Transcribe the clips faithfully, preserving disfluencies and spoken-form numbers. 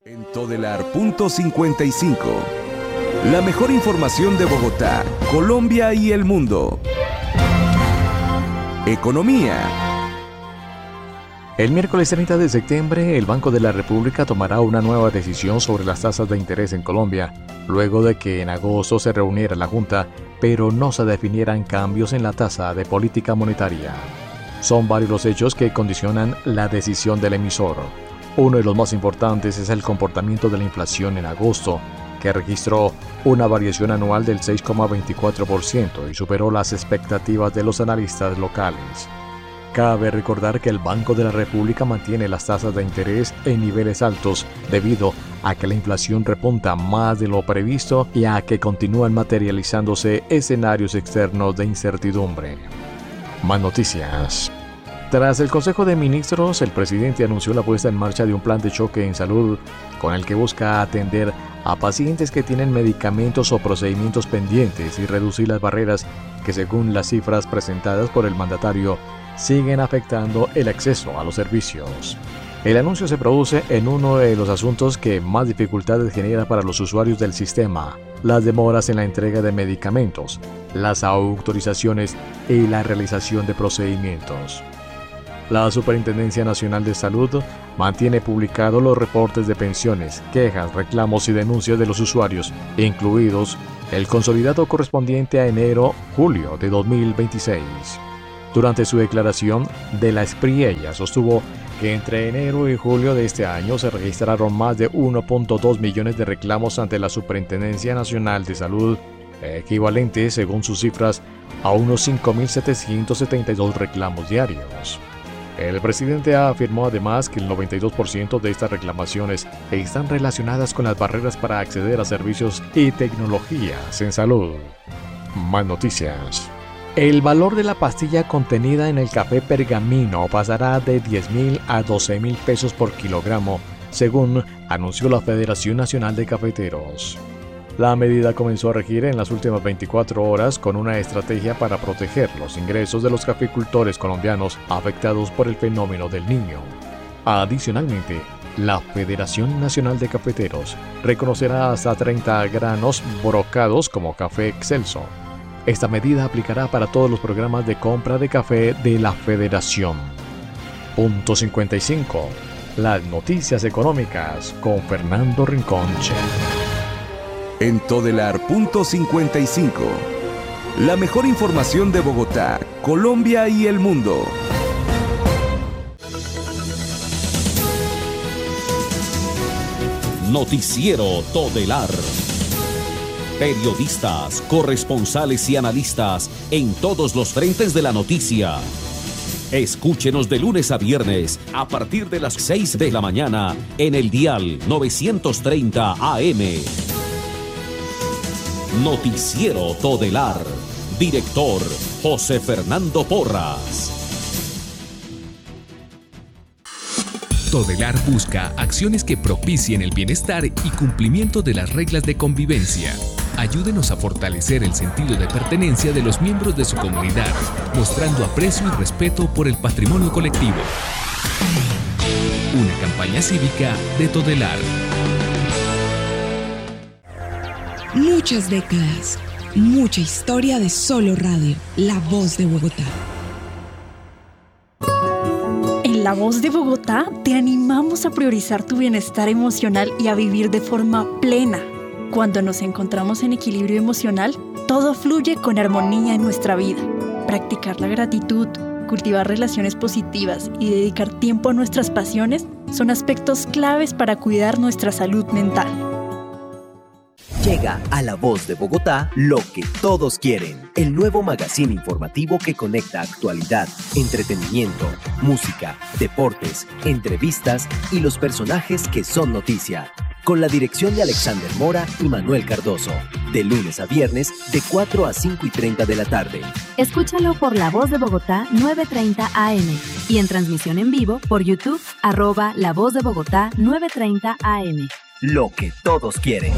En Todelar punto cincuenta y cinco, la mejor información de Bogotá, Colombia y el mundo. Economía. El miércoles treinta de septiembre, el Banco de la República tomará una nueva decisión sobre las tasas de interés en Colombia, luego de que en agosto se reuniera la Junta, pero no se definieran cambios en la tasa de política monetaria. Son varios los hechos que condicionan la decisión del emisor. Uno de los más importantes es el comportamiento de la inflación en agosto, que registró una variación anual del seis coma veinticuatro por ciento y superó las expectativas de los analistas locales. Cabe recordar que el Banco de la República mantiene las tasas de interés en niveles altos debido a que la inflación repunta más de lo previsto y a que continúan materializándose escenarios externos de incertidumbre. Más noticias. Tras el Consejo de Ministros, el presidente anunció la puesta en marcha de un plan de choque en salud con el que busca atender a pacientes que tienen medicamentos o procedimientos pendientes y reducir las barreras que, según las cifras presentadas por el mandatario, siguen afectando el acceso a los servicios. El anuncio se produce en uno de los asuntos que más dificultades genera para los usuarios del sistema: las demoras en la entrega de medicamentos, las autorizaciones y la realización de procedimientos. La Superintendencia Nacional de Salud mantiene publicados los reportes de pensiones, quejas, reclamos y denuncias de los usuarios, incluidos el consolidado correspondiente a enero-julio de dos mil veintiséis. Durante su declaración de la Espriella, sostuvo que entre enero y julio de este año se registraron más de uno punto dos millones de reclamos ante la Superintendencia Nacional de Salud, equivalente, según sus cifras, a unos cinco mil setecientos setenta y dos reclamos diarios. El presidente afirmó además que el noventa y dos por ciento de estas reclamaciones están relacionadas con las barreras para acceder a servicios y tecnologías en salud. Más noticias. El valor de la pastilla contenida en el café Pergamino pasará de diez mil a doce mil pesos por kilogramo, según anunció la Federación Nacional de Cafeteros. La medida comenzó a regir en las últimas veinticuatro horas con una estrategia para proteger los ingresos de los caficultores colombianos afectados por el fenómeno del Niño. Adicionalmente, la Federación Nacional de Cafeteros reconocerá hasta treinta granos brocados como café excelso. Esta medida aplicará para todos los programas de compra de café de la Federación. Punto cincuenta y cinco. Las noticias económicas con Fernando Rinconche. En Todelar punto cincuenta y cinco, la mejor información de Bogotá, Colombia y el mundo. Noticiero Todelar. Periodistas, corresponsales y analistas en todos los frentes de la noticia. Escúchenos de lunes a viernes a partir de las seis de la mañana en el dial novecientos treinta A M. Noticiero Todelar. Director José Fernando Porras. Todelar busca acciones que propicien el bienestar y cumplimiento de las reglas de convivencia. Ayúdenos a fortalecer el sentido de pertenencia de los miembros de su comunidad, mostrando aprecio y respeto por el patrimonio colectivo. Una campaña cívica de Todelar. Muchas décadas, mucha historia de Solo Radio, la voz de Bogotá. En La Voz de Bogotá te animamos a priorizar tu bienestar emocional y a vivir de forma plena. Cuando nos encontramos en equilibrio emocional, todo fluye con armonía en nuestra vida. Practicar la gratitud, cultivar relaciones positivas y dedicar tiempo a nuestras pasiones son aspectos claves para cuidar nuestra salud mental. Llega a La Voz de Bogotá lo que todos quieren, el nuevo magazine informativo que conecta actualidad, entretenimiento, música, deportes, entrevistas y los personajes que son noticia. Con la dirección de Alexander Mora y Manuel Cardoso, de lunes a viernes de cuatro a cinco y treinta de la tarde. Escúchalo por La Voz de Bogotá nueve treinta A M y en transmisión en vivo por YouTube, arroba La Voz de Bogotá nueve treinta A M. Lo que todos quieren.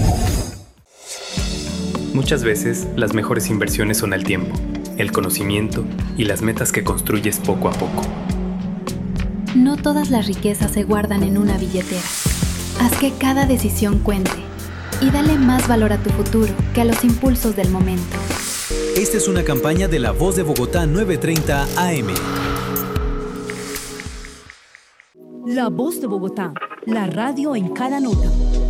Muchas veces, las mejores inversiones son el tiempo, el conocimiento y las metas que construyes poco a poco. No todas las riquezas se guardan en una billetera. Haz que cada decisión cuente y dale más valor a tu futuro que a los impulsos del momento. Esta es una campaña de La Voz de Bogotá nueve treinta A M. La Voz de Bogotá, la radio en cada nota.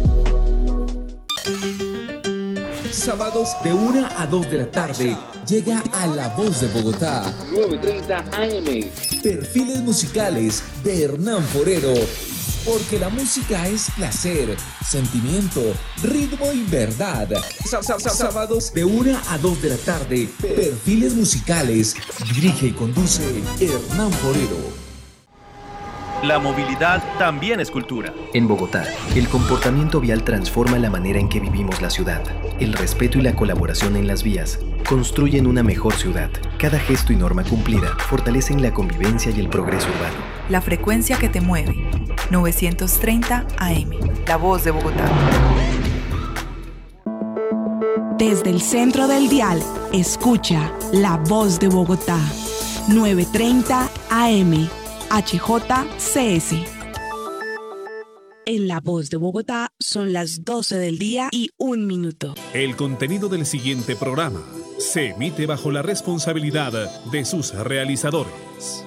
Sábados de una a dos de la tarde llega a La Voz de Bogotá nueve treinta A M. Perfiles musicales de Hernán Forero. Porque la música es placer, sentimiento, ritmo y verdad. Sábados de una a dos de la tarde. Perfiles musicales. Dirige y conduce Hernán Forero. La movilidad también es cultura. En Bogotá, el comportamiento vial transforma la manera en que vivimos la ciudad. El respeto y la colaboración en las vías construyen una mejor ciudad. Cada gesto y norma cumplida fortalecen la convivencia y el progreso urbano. La frecuencia que te mueve. novecientos treinta A M. La Voz de Bogotá. Desde el centro del dial, escucha La Voz de Bogotá. novecientos treinta A M. H J C S. En La Voz de Bogotá son las doce del día y un minuto. El contenido del siguiente programa se emite bajo la responsabilidad de sus realizadores.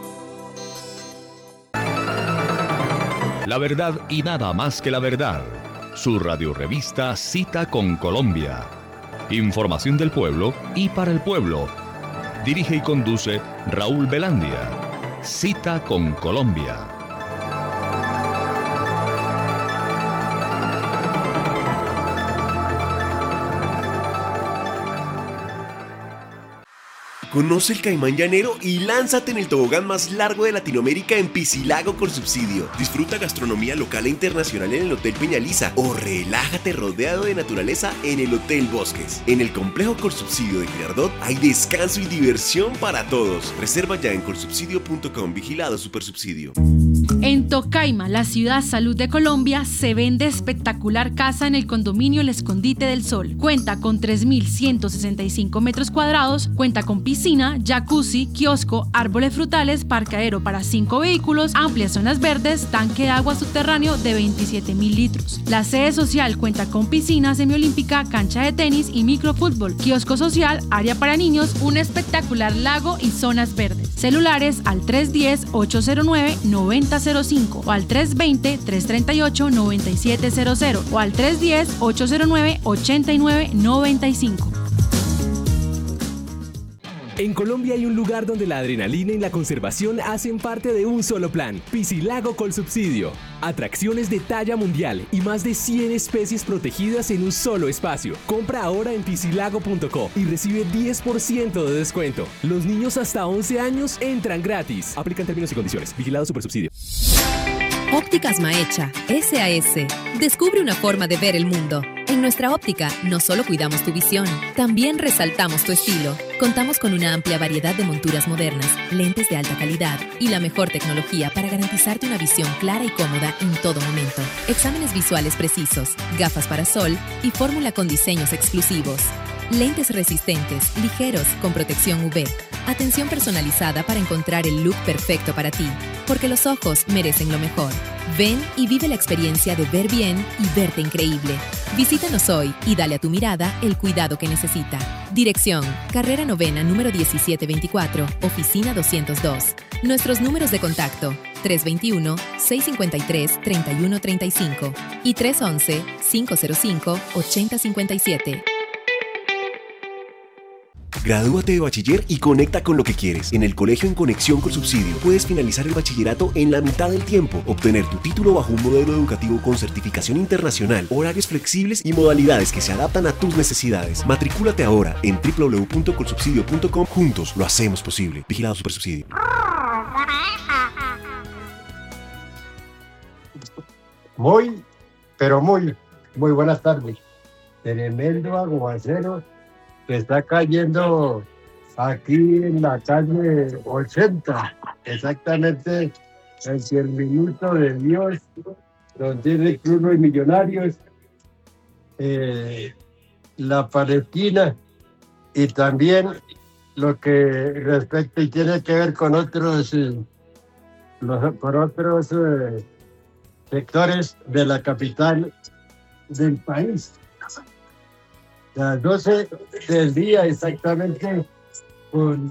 La verdad y nada más que la verdad. Su radiorevista Cita con Colombia. Información del pueblo y para el pueblo. Dirige y conduce Raúl Velandia. Cita con Colombia. Conoce el Caimán Llanero y lánzate en el tobogán más largo de Latinoamérica en Piscilago con subsidio. Disfruta gastronomía local e internacional en el Hotel Peñaliza o relájate rodeado de naturaleza en el Hotel Bosques. En el complejo Colsubsidio de Girardot hay descanso y diversión para todos. Reserva ya en colsubsidio punto com. Vigilado Supersubsidio. En Tocaima, la ciudad salud de Colombia, se vende espectacular casa en el condominio El Escondite del Sol. Cuenta con tres mil ciento sesenta y cinco metros cuadrados, cuenta con piscina, jacuzzi, kiosco, árboles frutales, parqueadero para cinco vehículos, amplias zonas verdes, tanque de agua subterráneo de veintisiete mil litros. La sede social cuenta con piscina semiolímpica, cancha de tenis y microfútbol, kiosco social, área para niños, un espectacular lago y zonas verdes. Celulares al tres uno cero, ocho cero nueve, nueve cero cero cinco o al tres dos cero, tres tres ocho, nueve siete cero cero o al tres uno cero, ocho cero nueve, ocho nueve nueve cinco. En Colombia hay un lugar donde la adrenalina y la conservación hacen parte de un solo plan. Piscilago Colsubsidio. Atracciones de talla mundial y más de cien especies protegidas en un solo espacio. Compra ahora en piscilago punto co y recibe diez por ciento de descuento. Los niños hasta once años entran gratis. Aplican términos y condiciones. Vigilado Supersubsidio. Ópticas Maecha, S A S. Descubre una forma de ver el mundo. En nuestra óptica, no solo cuidamos tu visión, también resaltamos tu estilo. Contamos con una amplia variedad de monturas modernas, lentes de alta calidad y la mejor tecnología para garantizarte una visión clara y cómoda en todo momento. Exámenes visuales precisos, gafas para sol y fórmula con diseños exclusivos. Lentes resistentes, ligeros, con protección U V. Atención personalizada para encontrar el look perfecto para ti. Porque los ojos merecen lo mejor. Ven y vive la experiencia de ver bien y verte increíble. Visítanos hoy y dale a tu mirada el cuidado que necesita. Dirección: Carrera Novena, número diecisiete veinticuatro, Oficina doscientos dos. Nuestros números de contacto: tres dos uno, seis cinco tres, tres uno tres cinco y tres uno uno, cinco cero cinco, ocho cero cinco siete. Gradúate de bachiller y conecta con lo que quieres. En el colegio En Conexión con Subsidio puedes finalizar el bachillerato en la mitad del tiempo, obtener tu título bajo un modelo educativo con certificación internacional, horarios flexibles y modalidades que se adaptan a tus necesidades. Matricúlate ahora en doble u doble u doble u punto colsubsidio punto com. Juntos lo hacemos posible. Vigilado Supersubsidio. Muy, pero muy, muy buenas tardes. Tremendo aguacero que está cayendo aquí en la calle ochenta, exactamente en el minuto de Dios, donde tiene Cluno y Millonarios, eh, la Palestina, y también lo que respecta y tiene que ver con otros, eh, los, con otros eh, sectores de la capital del país. Las doce del día exactamente, con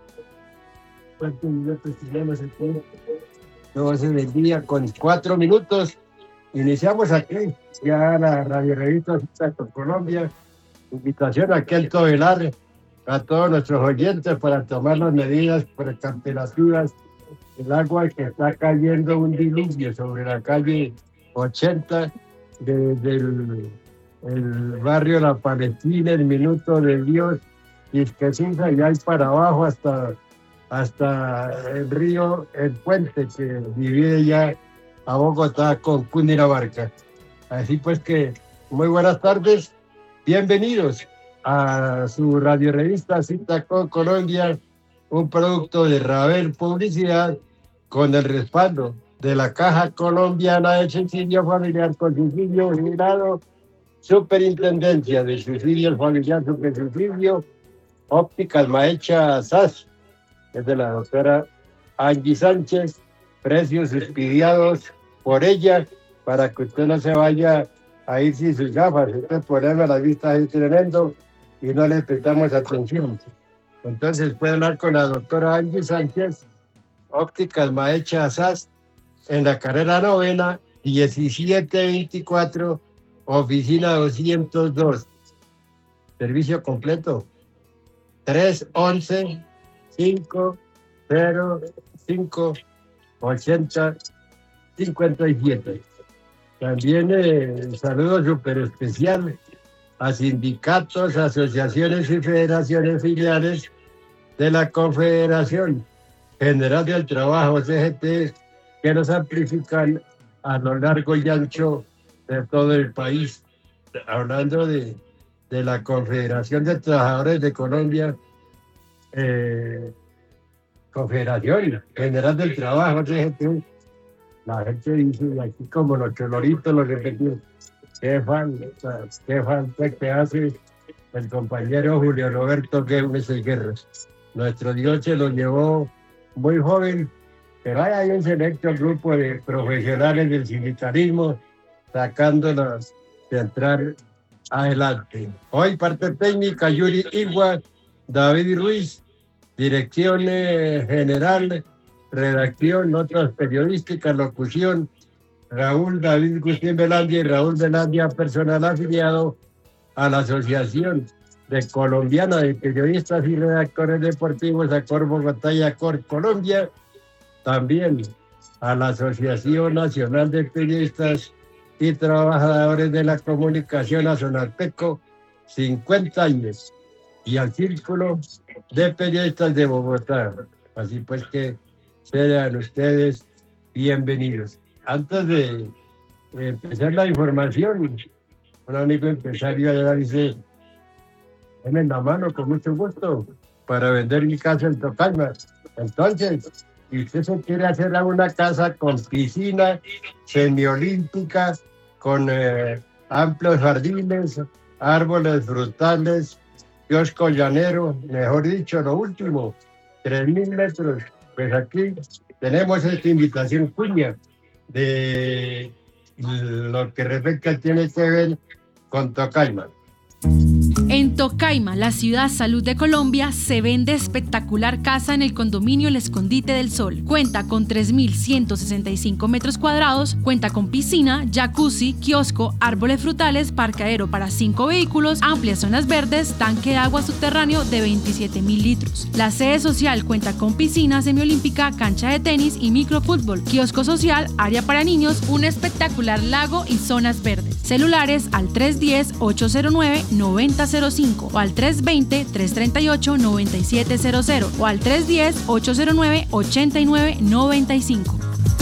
¿cuántos minutos tenemos aquí? doce del día con cuatro minutos. Iniciamos aquí, ya la Radio Revista Cita con Colombia. Invitación aquí al Todelar a todos nuestros oyentes para tomar las medidas precautorias. El agua que está cayendo un diluvio sobre la calle ochenta desde el, el barrio La Palestina, el Minuto de Dios, Isquecisa, y ahí para abajo hasta, hasta el río El Puente, que divide ya a Bogotá con Cundinamarca. Así pues que, muy buenas tardes, bienvenidos a su radio revista Cita con Colombia, un producto de Ravel Publicidad con el respaldo de la Caja Colombiana de Subsidio Familiar con Subsidio Jubilado, Superintendencia de Subsidios Familiar, Supersubsidio, Ópticas Maecha S A S, es de la doctora Angie Sánchez, precios subsidiados por ella, para que usted no se vaya a ir sin sus gafas, usted poneme la vista ahí tremendo y no le prestamos atención. Entonces puede hablar con la doctora Angie Sánchez, Ópticas Maecha S A S, en la carrera novena, diecisiete veinticuatro, oficina doscientos dos. Servicio completo, tres once, cinco cero cinco, ochenta cincuenta y siete. También eh, saludo súper especial a sindicatos, asociaciones y federaciones filiales de la Confederación General del Trabajo, C G T, que nos amplifican a lo largo y ancho de todo el país. Hablando de, de la Confederación de Trabajadores de Colombia, eh, Confederación General del Trabajo, C G T, la gente dice, y aquí como los choloritos lo repetimos, qué falta, qué falta que hace el compañero Julio Roberto Gómez Guerra. Nuestro Dios se lo llevó muy joven, pero hay un selecto grupo de profesionales del sindicalismo sacándolos de entrar adelante. Hoy parte técnica Yuri Igua, David Ruiz, dirección eh, general, redacción, notas periodísticas, locución, Raúl David Gustín Velandia y Raúl Velandia, personal afiliado a la Asociación de Colombiana de Periodistas y Redactores Deportivos, ACOR Bogotá y ACOR Colombia, también a la Asociación Nacional de Periodistas y Trabajadores de la Comunicación, a Sonalpeco, cincuenta años, y al Círculo de Periodistas de Bogotá. Así pues que sean ustedes bienvenidos. Antes de empezar la información, un amigo empresario allá dice, denme la mano con mucho gusto para vender mi casa en Tocalma. Entonces, si usted se quiere hacer una casa con piscina semiolímpica, con eh, amplios jardines, árboles frutales, kiosco llanero, mejor dicho, lo último, tres mil metros, pues aquí tenemos esta invitación cuña de lo que respecta tiene que ver con Tocaima. En Tocaima, la ciudad salud de Colombia, se vende espectacular casa en el condominio El Escondite del Sol. Cuenta con tres mil ciento sesenta y cinco metros cuadrados, cuenta con piscina, jacuzzi, kiosco, árboles frutales, parqueadero para cinco vehículos, amplias zonas verdes, tanque de agua subterráneo de veintisiete mil litros. La sede social cuenta con piscina semiolímpica, cancha de tenis y microfútbol, kiosco social, área para niños, un espectacular lago y zonas verdes. Celulares al tres uno cero, ocho cero nueve, nueve cero cero cinco o al tres dos cero, tres tres ocho, nueve siete cero cero o al tres uno cero, ocho cero nueve, ocho nueve nueve cinco.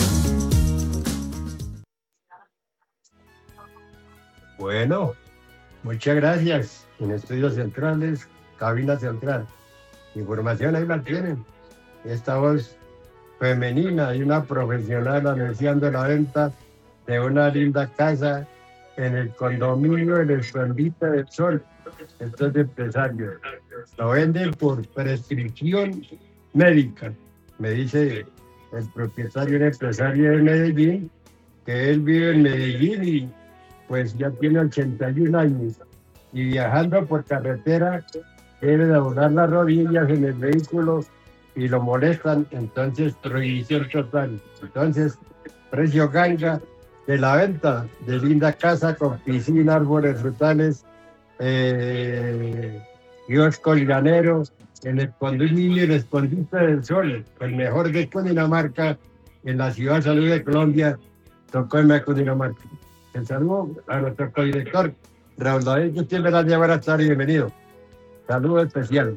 Bueno, muchas gracias. En Estudios Centrales, Cabina Central. Información ahí la tienen. Esta voz femenina y una profesional anunciando la venta de una linda casa en el condominio El Escondite del Sol. Estos empresarios lo venden por prescripción médica. Me dice el propietario, el empresario de Medellín, que él vive en Medellín y pues ya tiene ochenta y un años. Y viajando por carretera, quiere doblar las rodillas en el vehículo y lo molestan, entonces prohibición total. Entonces, precio ganga de la venta de linda casa con piscina, árboles frutales, eh, kiosco llanero, en el condominio El Escondite del Sol, el mejor de Cundinamarca, en la ciudad de Salud de Colombia, Tocoima, Cundinamarca. El saludo a nuestro codirector, Raúl David Gutiérrez Velandia, buenas tardes y bienvenido. Saludo especial.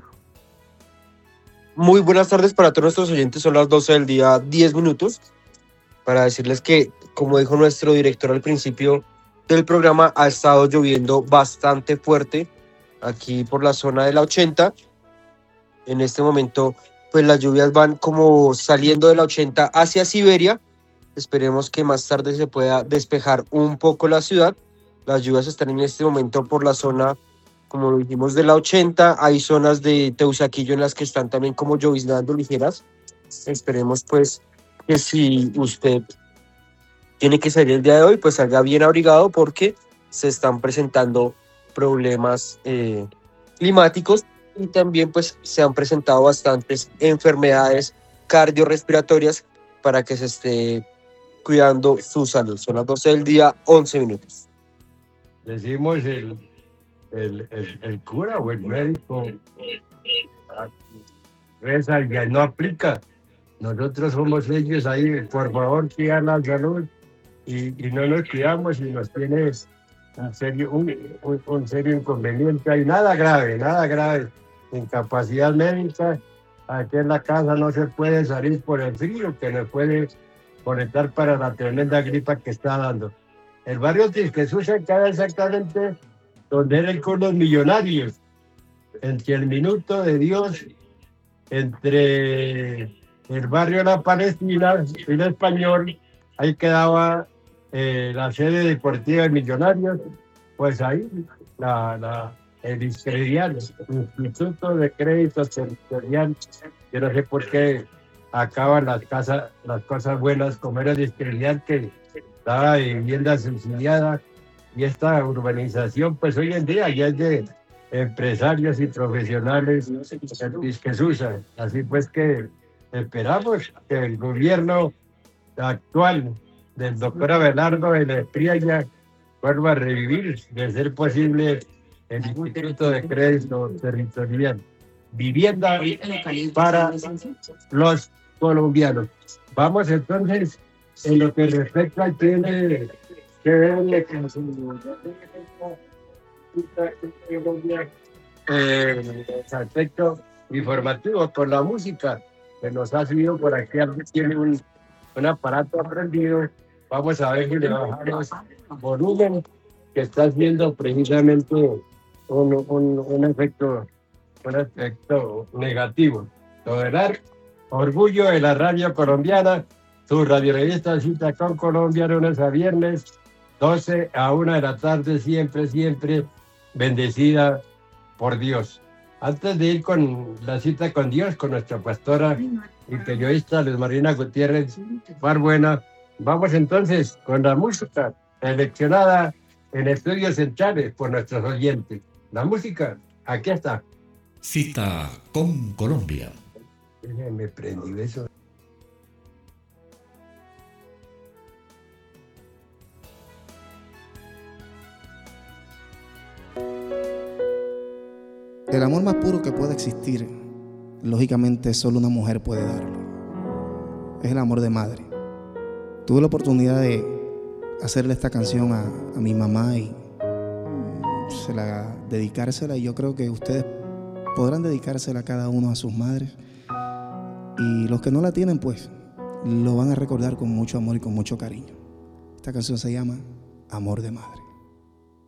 Muy buenas tardes para todos nuestros oyentes, son las doce del día, diez minutos, para decirles que, como dijo nuestro director al principio del programa, ha estado lloviendo bastante fuerte aquí por la zona de la ochenta. En este momento, pues las lluvias van como saliendo de la ochenta hacia Siberia. Esperemos que más tarde se pueda despejar un poco la ciudad. Las lluvias están en este momento por la zona, como lo dijimos, de la ochenta. Hay zonas de Teusaquillo en las que están también como lloviznando ligeras. Esperemos pues que si usted tiene que salir el día de hoy, pues salga bien abrigado porque se están presentando problemas eh, climáticos y también pues se han presentado bastantes enfermedades cardiorrespiratorias para que se esté cuidando su salud. Son las doce del día, once minutos. Decimos el, el, el, el cura o el médico reza y ya no aplica. Nosotros somos ellos ahí, por favor, cuidan la salud y, y no nos cuidamos y nos tiene un serio, un, un, un serio inconveniente. Hay nada grave, nada grave. Incapacidad médica, aquí en la casa no se puede salir por el frío que nos puede conectar para la tremenda gripa que está dando. El barrio Tisquesusa queda exactamente donde eran con los millonarios, entre el Minuto de Dios, entre el barrio de la Palestina y el Español, ahí quedaba eh, la sede deportiva de Millonarios, pues ahí la, la, el Iscredial, Instituto de Crédito Territorial, yo no sé por qué acaban las, casas, las cosas buenas, como era el Iscredial que daba vivienda subsidiada, y esta urbanización pues hoy en día ya es de empresarios y profesionales que se usan. Así pues que esperamos que el gobierno actual del doctor Abelardo de la Espriella vuelva a revivir, de ser posible, el Instituto de Crédito Territorial. Vivienda para los colombianos. Vamos entonces, en lo que respecta al tiene que ver con su eh, aspecto informativo con la música que nos ha subido por aquí. Tiene un, un aparato aprendido. Vamos a ver si le bajamos volumen, que está haciendo precisamente un, un, un efecto un efecto negativo. Tolerar, orgullo de la radio colombiana, su radiorevista Cita con Colombia, lunes a viernes, doce a una de la tarde, siempre, siempre bendecida por Dios. Antes de ir con la cita con Dios, con nuestra pastora y periodista Luz Marina Gutiérrez Barbuena, vamos entonces con la música seleccionada en estudios centrales por nuestros oyentes. La música, aquí está. Cita con Colombia. Me prendí eso. El amor más puro que puede existir, lógicamente solo una mujer puede darlo. Es el amor de madre. Tuve la oportunidad de hacerle esta canción a, a mi mamá y se la, dedicársela, y yo creo que ustedes podrán dedicársela a cada uno a sus madres, y los que no la tienen pues lo van a recordar con mucho amor y con mucho cariño. Esta canción se llama Amor de Madre.